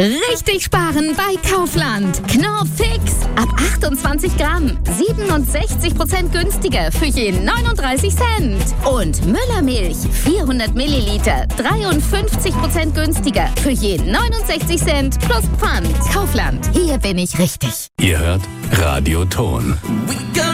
Richtig sparen bei Kaufland. Knorr Fix. Ab 28 Gramm. 67% günstiger für je 39 Cent. Und Müllermilch. 400 Milliliter. 53% günstiger für je 69 Cent plus Pfand. Kaufland. Hier bin ich richtig. Ihr hört Radio Ton.